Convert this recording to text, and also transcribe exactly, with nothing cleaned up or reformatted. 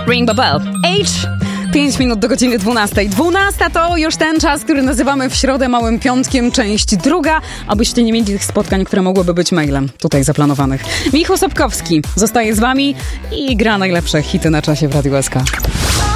Ring the bell. H. pięć minut do godziny dwunastej. dwunasta to już ten czas, który nazywamy w środę Małym Piątkiem, część druga, abyście nie mieli tych spotkań, które mogłyby być mailem tutaj zaplanowanych. Michał Sapkowski zostaje z wami i gra najlepsze hity na czasie w Radiu S K.